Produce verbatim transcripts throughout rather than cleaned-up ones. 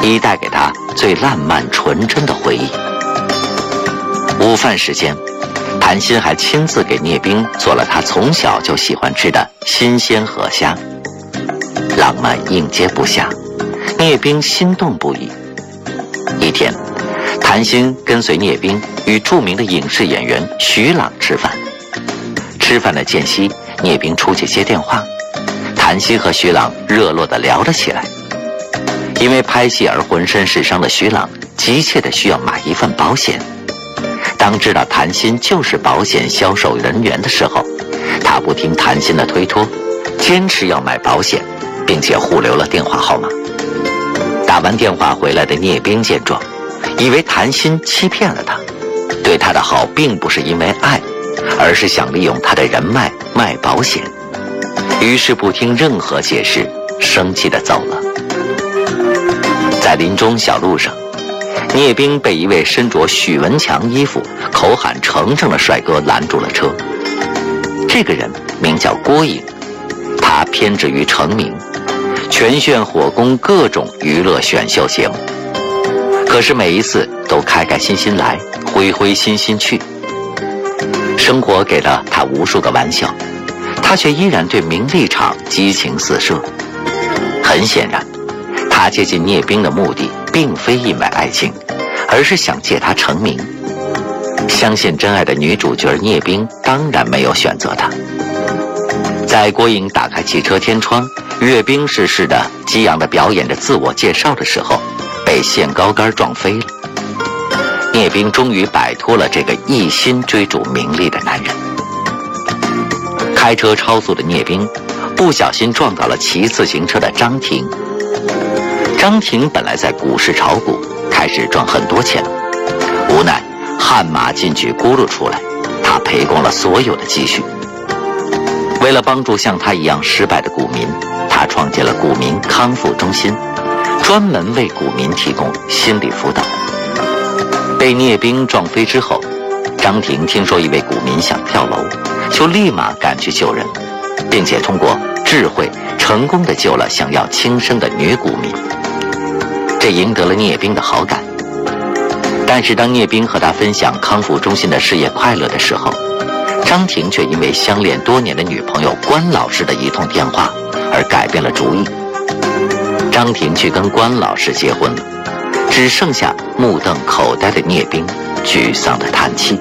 以带给他最烂漫纯真的回忆。午饭时间，谭鑫还亲自给聂冰做了他从小就喜欢吃的新鲜河虾，浪漫应接不暇，聂冰心动不已。一天，谭鑫跟随聂冰与著名的影视演员徐朗吃饭。吃饭的间隙，聂冰出去接电话，谭鑫和徐朗热络地聊了起来。因为拍戏而浑身是伤的徐朗急切地需要买一份保险。当知道谭鑫就是保险销售人员的时候，他不听谭鑫的推脱，坚持要买保险，并且互留了电话号码。打完电话回来的聂冰见状，以为谭鑫欺骗了他，对他的好并不是因为爱，而是想利用他的人脉卖保险，于是不听任何解释，生气地走了。在林中小路上，聂冰被一位身着许文强衣服、口喊程程的帅哥拦住了车。这个人名叫郭颖，他偏执于成名，全炫火攻各种娱乐选秀节目，可是每一次都开开心心来，灰灰心心去。生活给了他无数个玩笑，他却依然对名利场激情四射。很显然，他接近聂冰的目的并非因为爱情，而是想借他成名。相信真爱的女主角聂冰当然没有选择他。在郭颖打开汽车天窗，阅兵式似的激昂地表演着自我介绍的时候，被限高杆撞飞了。聂冰终于摆脱了这个一心追逐名利的男人。开车超速的聂冰不小心撞到了骑自行车的张婷。张婷本来在股市炒股，开始赚很多钱，无奈悍马进去轱辘出来，他赔光了所有的积蓄。为了帮助像他一样失败的股民，他创建了股民康复中心，专门为股民提供心理辅导。被聂冰撞飞之后，张婷听说一位股民想跳楼，就立马赶去救人，并且通过智慧成功地救了想要轻生的女股民，这赢得了聂冰的好感。但是当聂冰和他分享康复中心的事业快乐的时候，张婷却因为相恋多年的女朋友关老师的一通电话而改变了主意。张婷去跟关老师结婚了，只剩下目瞪口呆的聂冰沮丧地叹气。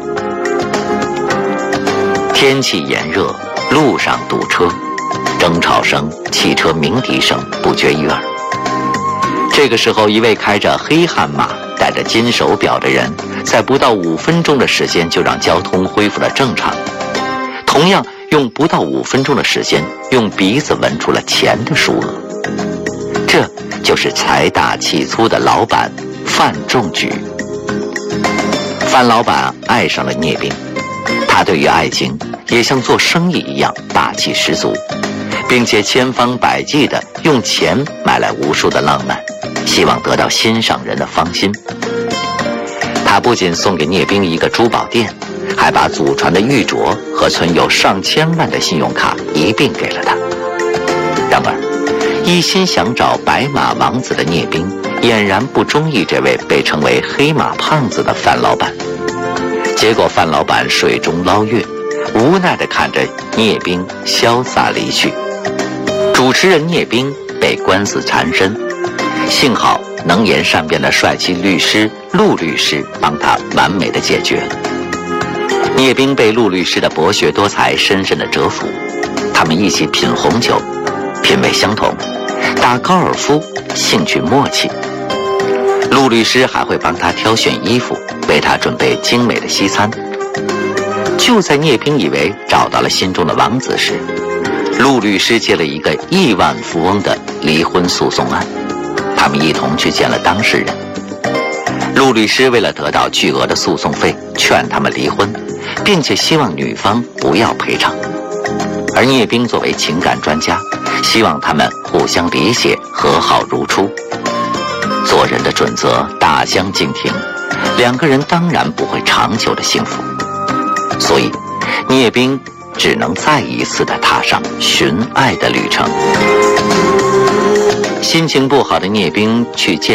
天气炎热，路上堵车，争吵声、汽车鸣笛声不绝于耳。这个时候，一位开着黑悍马、戴着金手表的人，在不到五分钟的时间就让交通恢复了正常。同样用不到五分钟的时间，用鼻子闻出了钱的数额。这就是财大气粗的老板范仲举。范老板爱上了聂冰，他对于爱情也像做生意一样霸气十足，并且千方百计地用钱买来无数的浪漫，希望得到欣赏人的芳心。他不仅送给聂冰一个珠宝店，还把祖传的玉镯和存有上千万的信用卡一并给了他。然而，一心想找白马王子的聂冰俨然不中意这位被称为黑马胖子的范老板。结果范老板水中捞月，无奈地看着聂冰潇洒离去。主持人聂冰被官司缠身，幸好能言善辩的帅气律师陆律师帮他完美的解决。聂冰被陆律师的博学多才深深的折服，他们一起品红酒，品味相同，打高尔夫兴趣默契。陆律师还会帮他挑选衣服，为他准备精美的西餐。就在聂冰以为找到了心中的王子时，陆律师接了一个亿万富翁的离婚诉讼案，他们一同去见了当事人。陆律师为了得到巨额的诉讼费，劝他们离婚，并且希望女方不要赔偿。而聂冰作为情感专家，希望他们互相理解，和好如初。做人的准则大相径庭，两个人当然不会长久的幸福。所以聂冰只能再一次的踏上寻爱的旅程。心情不好的聂冰去见